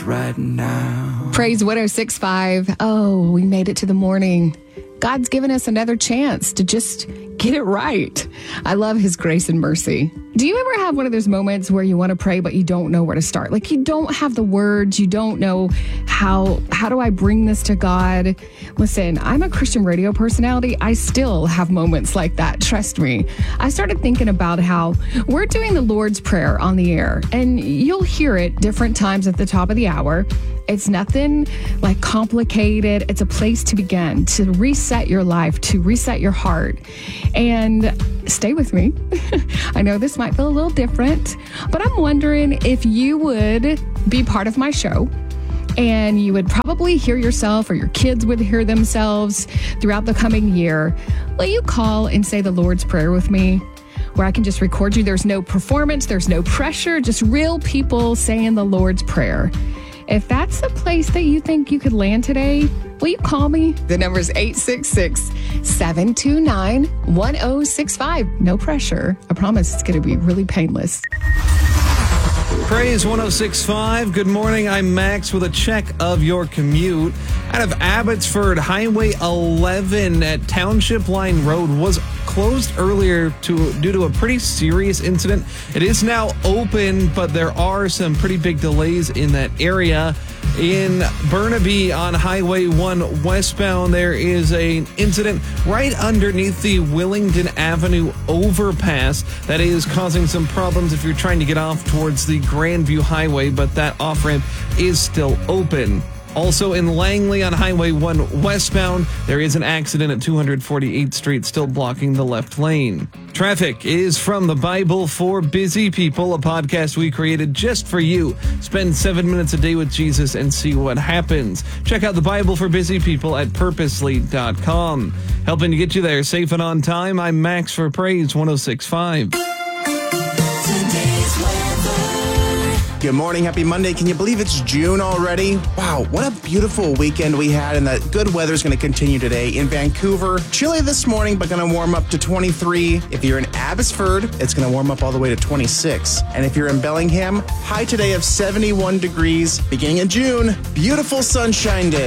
right now. Praise 106.5. Oh, we made it to the morning. God's given us another chance to just get it right. I love his grace and mercy. Do you ever have one of those moments where you want to pray, but you don't know where to start? Like you don't have the words. You don't know how do I bring this to God? Listen, I'm a Christian radio personality. I still have moments like that. Trust me. I started thinking about how we're doing the Lord's Prayer on the air, and you'll hear it different times at the top of the hour. It's nothing like complicated. It's a place to begin, to reset your life, to reset your heart. And stay with me. I know this might feel a little different, but I'm wondering if you would be part of my show and you would probably hear yourself or your kids would hear themselves throughout the coming year. Will you call and say the Lord's Prayer with me? Where I can just record you. There's no performance. There's no pressure. Just real people saying the Lord's Prayer. If that's the place that you think you could land today, will you call me? The number is 866-729-1065. No pressure. I promise it's going to be really painless. Praise 106.5. Good morning. I'm Max with a check of your commute. Out of Abbotsford, Highway 11 at Township Line Road was closed earlier due to a pretty serious incident. It is now open, but there are some pretty big delays in that area. In Burnaby on Highway 1 westbound, there is an incident right underneath the Willingdon Avenue overpass that is causing some problems if you're trying to get off towards the Grandview Highway, but that off-ramp is still open. Also in Langley on Highway 1 westbound, there is an accident at 248th Street still blocking the left lane. Traffic is from the Bible for Busy People, a podcast we created just for you. Spend 7 minutes a day with Jesus and see what happens. Check out the Bible for Busy People at purposely.com. Helping to get you there safe and on time, I'm Max for Praise 106.5. Good morning. Happy Monday. Can you believe it's June already? Wow, what a beautiful weekend we had, and that good weather is going to continue today. In Vancouver, chilly this morning, but going to warm up to 23. If you're in Abbotsford, it's going to warm up all the way to 26. And if you're in Bellingham, high today of 71 degrees. Beginning of June, beautiful sunshine day.